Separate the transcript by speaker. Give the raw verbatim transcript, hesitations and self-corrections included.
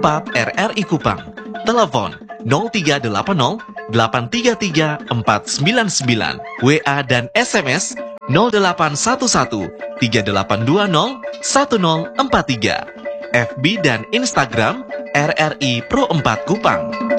Speaker 1: empat R R I Kupang. Telepon nol tiga delapan nol delapan tiga tiga empat sembilan sembilan. W A dan S M S nol delapan satu satu tiga delapan dua nol satu nol empat tiga. F B dan Instagram R R I Pro empat Kupang.